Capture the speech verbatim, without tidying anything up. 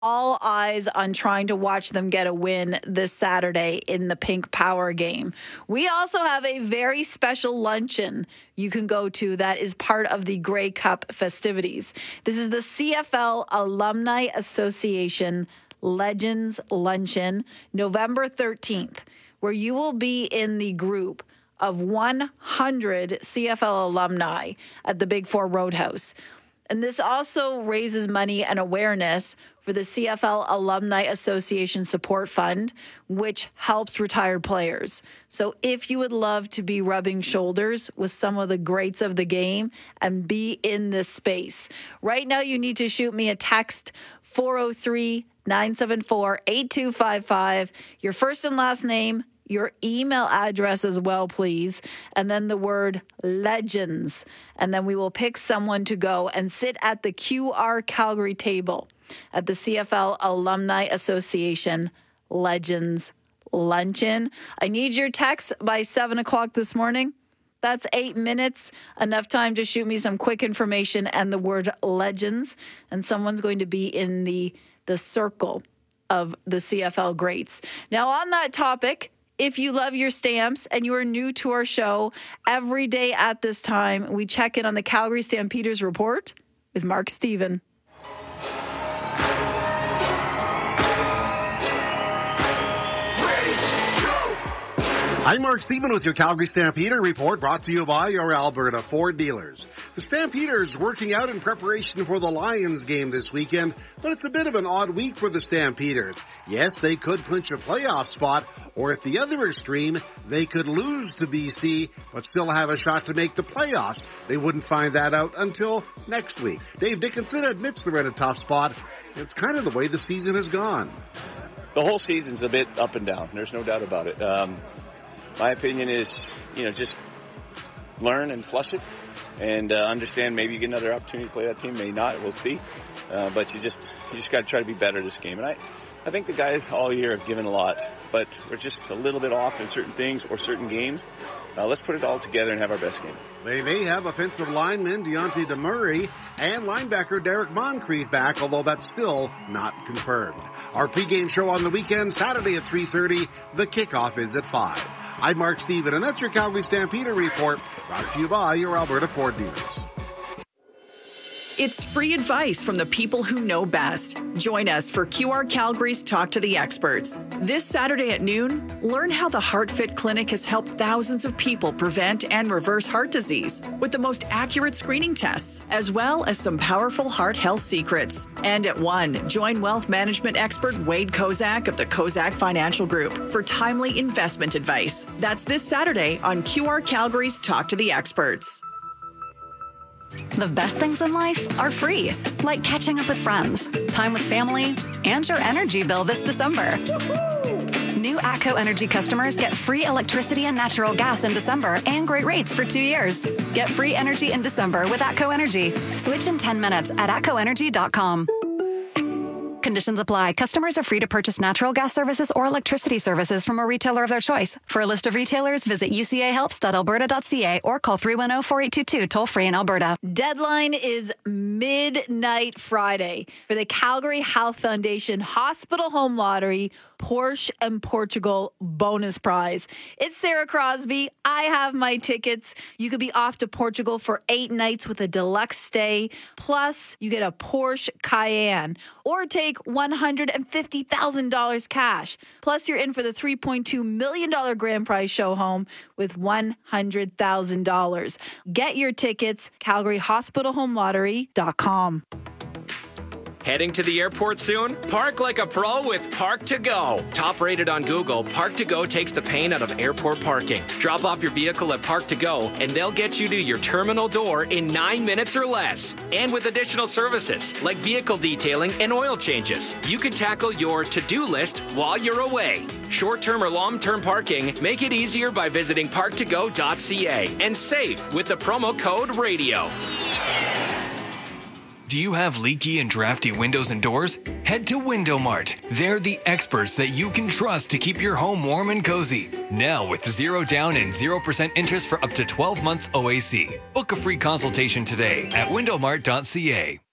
all eyes on trying to watch them get a win this Saturday in the Pink Power game. We also have a very special luncheon you can go to that is part of the Grey Cup festivities. This is the C F L Alumni Association Legends Luncheon, November thirteenth, where you will be in the group of one hundred C F L alumni at the Big Four Roadhouse. And this also raises money and awareness for the C F L Alumni Association Support Fund, which helps retired players. So if you would love to be rubbing shoulders with some of the greats of the game and be in this space, right now you need to shoot me a text, four oh three, nine seven four, eight two five five, your first and last name, your email address as well, please, and then the word legends. And then we will pick someone to go and sit at the Q R Calgary table at the C F L Alumni Association Legends Luncheon. I need your text by seven o'clock this morning. That's eight minutes, enough time to shoot me some quick information and the word legends. And someone's going to be in the, the circle of the C F L greats. Now, on that topic, if you love your stamps and you are new to our show, every day at this time, we check in on the Calgary Stampeders Report with Mark Stephen. I'm Mark Stephen with your Calgary Stampeder Report, brought to you by your Alberta Ford dealers. The Stampeders working out in preparation for the Lions game this weekend, but it's a bit of an odd week for the Stampeders. Yes, they could clinch a playoff spot, or at the other extreme, they could lose to B C, but still have a shot to make the playoffs. They wouldn't find that out until next week. Dave Dickinson admits they're in a tough spot. It's kind of the way the season has gone. The whole season's a bit up and down. There's no doubt about it. Um, My opinion is, you know, just learn and flush it and uh, understand maybe you get another opportunity to play that team, maybe not, we'll see. Uh, but you just you just got to try to be better this game. And I, I think the guys all year have given a lot, but we're just a little bit off in certain things or certain games. Uh, let's put it all together and have our best game. They may have offensive lineman Deontay DeMurray and linebacker Derek Moncrief back, although that's still not confirmed. Our pregame show on the weekend, Saturday at three thirty. The kickoff is at five. I'm Mark Stephen, and that's your Calgary Stampeder Report, brought to you by your Alberta Ford dealers. It's free advice from the people who know best. Join us for Q R Calgary's Talk to the Experts. This Saturday at noon, learn how the HeartFit Clinic has helped thousands of people prevent and reverse heart disease with the most accurate screening tests, as well as some powerful heart health secrets. And at one, join wealth management expert Wade Kozak of the Kozak Financial Group for timely investment advice. That's this Saturday on Q R Calgary's Talk to the Experts. The best things in life are free, like catching up with friends, time with family, and your energy bill this December. New ATCO Energy customers get free electricity and natural gas in December and great rates for two years. Get free energy in December with ATCO Energy. Switch in ten minutes at atco energy dot com. Conditions apply. Customers are free to purchase natural gas services or electricity services from a retailer of their choice. For a list of retailers, visit u c a helps dot alberta dot c a or call three one zero, four eight two two, toll free in Alberta. Deadline is midnight Friday for the Calgary Health Foundation Hospital Home Lottery Porsche and Portugal bonus prize. It's Sarah Crosby. I have my tickets. You could be off to Portugal for eight nights with a deluxe stay. Plus, you get a Porsche Cayenne or take one hundred fifty thousand dollars cash. Plus, you're in for the three point two million dollars grand prize show home with one hundred thousand dollars. Get your tickets, calgary hospital home lottery dot com. Heading to the airport soon? Park like a pro with Park to Go. Top rated on Google, Park to Go takes the pain out of airport parking. Drop off your vehicle at Park to Go, and they'll get you to your terminal door in nine minutes or less. And with additional services like vehicle detailing and oil changes, you can tackle your to-do list while you're away. Short-term or long-term parking, make it easier by visiting park to go dot c a and save with the promo code RADIO. Do you have leaky and drafty windows and doors? Head to Window Mart. They're the experts that you can trust to keep your home warm and cozy. Now with zero down and zero percent interest for up to twelve months O A C. Book a free consultation today at window mart dot c a.